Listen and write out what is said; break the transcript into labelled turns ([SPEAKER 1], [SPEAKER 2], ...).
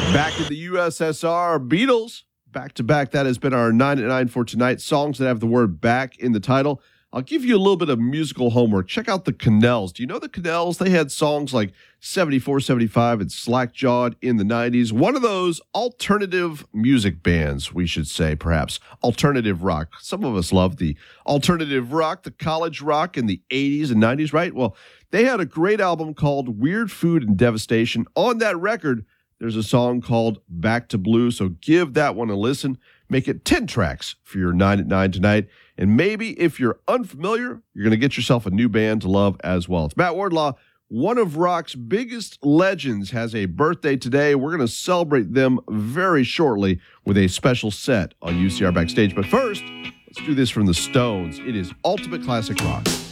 [SPEAKER 1] Back in the USSR, Beatles, back to back. That has been our 9 at 9 for tonight. Songs that have the word back in the title. I'll give you a little bit of musical homework. Check out the Canals. Do you know the Canals? They had songs like 74, 75 and Slack-Jawed in the 90s. One of those alternative music bands, we should say, perhaps. Alternative rock. Some of us love the alternative rock, the college rock in the 80s and 90s, right? Well, they had a great album called Weird Food and Devastation. On that record, there's a song called Back to Blue, so give that one a listen. Make it 10 tracks for your 9 at 9 tonight. And maybe if you're unfamiliar, you're going to get yourself a new band to love as well. It's Matt Wardlaw. One of rock's biggest legends has a birthday today. We're going to celebrate them very shortly with a special set on UCR Backstage. But first, let's do this from the Stones. It is Ultimate Classic Rock.